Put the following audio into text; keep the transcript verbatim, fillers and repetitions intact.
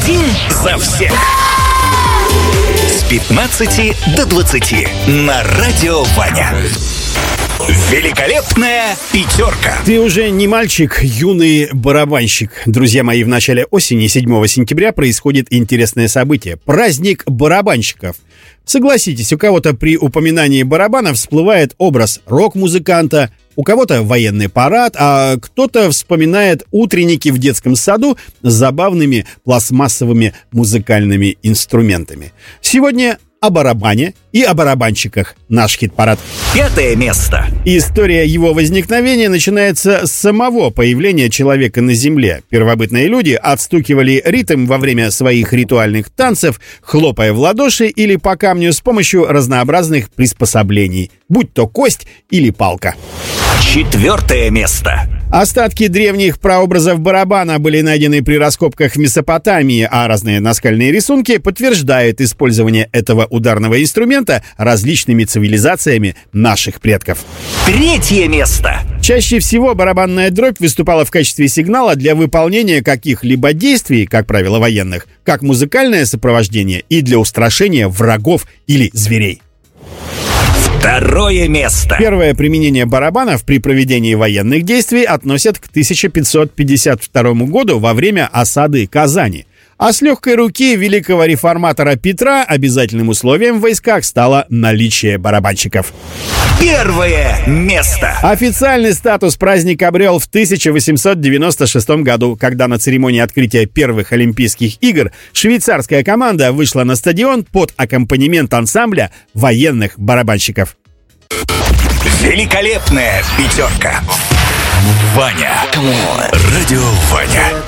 Один за всех. С пятнадцати до двадцати на Радио Ваня. Великолепная пятерка. Ты уже не мальчик, юный барабанщик. Друзья мои, в начале осени, седьмого сентября, происходит интересное событие. Праздник барабанщиков. Согласитесь, у кого-то при упоминании барабана всплывает образ рок-музыканта, у кого-то военный парад, а кто-то вспоминает утренники в детском саду с забавными пластмассовыми музыкальными инструментами. Сегодня о барабане и о барабанщиках. Наш хит-парад. Пятое место. История его возникновения начинается с самого появления человека на Земле. Первобытные люди отстукивали ритм во время своих ритуальных танцев, хлопая в ладоши или по камню с помощью разнообразных приспособлений, будь то кость или палка. Четвертое место. Остатки древних прообразов барабана были найдены при раскопках в Месопотамии, а разные наскальные рисунки подтверждают использование этого ударного инструмента различными цивилизациями наших предков. Третье место. Чаще всего барабанная дробь выступала в качестве сигнала для выполнения каких-либо действий, как правило, военных, как музыкальное сопровождение и для устрашения врагов или зверей. Второе место. Первое применение барабанов при проведении военных действий относят к тысяча пятьсот пятьдесят второму году во время осады Казани. А с легкой руки великого реформатора Петра обязательным условием в войсках стало наличие барабанщиков. Первое место. Официальный статус праздник обрел в тысяча восемьсот девяносто шестом году, когда на церемонии открытия первых Олимпийских игр швейцарская команда вышла на стадион под аккомпанемент ансамбля военных барабанщиков. Великолепная пятерка. Ваня. Радио Ваня.